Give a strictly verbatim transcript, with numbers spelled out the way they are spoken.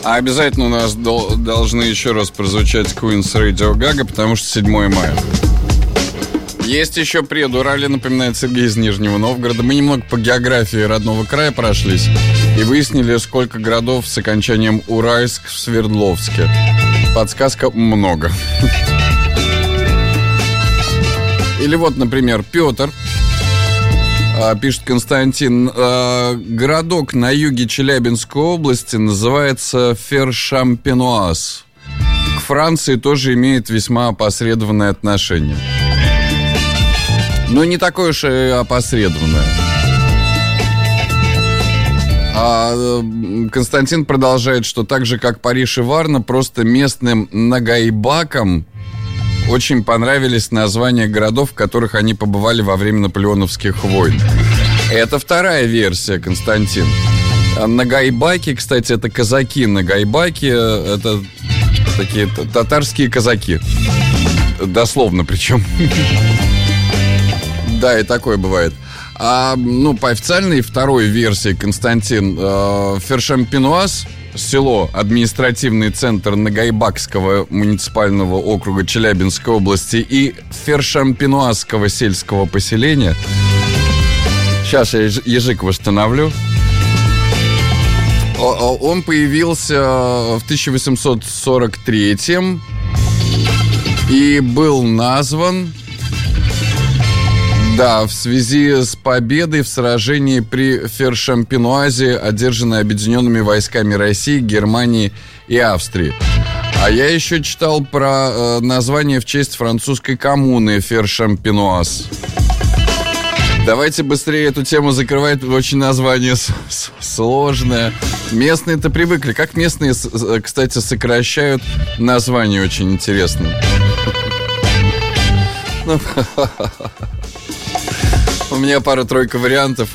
А обязательно у нас дол- должны еще раз прозвучать Queen's Radio Gaga, потому что седьмое мая. Есть еще предурале, напоминает Сергей из Нижнего Новгорода. Мы немного по географии родного края прошлись и выяснили, сколько городов с окончанием Уральск в Свердловске. Подсказка — много. Или вот, например, Петр. Пишет Константин, городок на юге Челябинской области называется Фершампенуаз. К Франции тоже имеет весьма опосредованное отношение. Но не такое уж и опосредованное. А Константин продолжает, что так же, как Париж и Варна, просто местным нагайбакам очень понравились названия городов, в которых они побывали во время наполеоновских войн. Это вторая версия, Константин. Нагайбаки, кстати, это казаки. Нагайбаки — это такие татарские казаки. Дословно причем. Да, и такое бывает. А, ну, по официальной второй версии, Константин, э, Фершампенуаз, село, административный центр Нагайбакского муниципального округа Челябинской области и Фершампенуазского сельского поселения. Сейчас я язык восстановлю. Он появился в тысяча восемьсот сорок третьем и был назван, да, в связи с победой в сражении при Фершампенуазе, одержанной объединенными войсками России, Германии и Австрии. А я еще читал про э, название в честь французской коммуны Фершампенуаз. Давайте быстрее эту тему закрывать, очень название с- с- сложное. Местные-то привыкли. Как местные, кстати, сокращают название, очень интересно. У меня пара-тройка вариантов.